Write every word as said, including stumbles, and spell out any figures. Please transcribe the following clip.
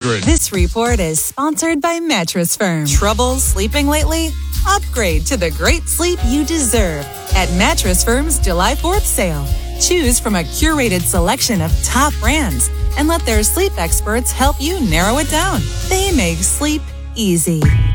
hundred. This report is sponsored by Mattress Firm. Trouble sleeping lately? Upgrade to the great sleep you deserve at Mattress Firm's July fourth sale. Choose from a curated selection of top brands and let their sleep experts help you narrow it down. They make sleep easy.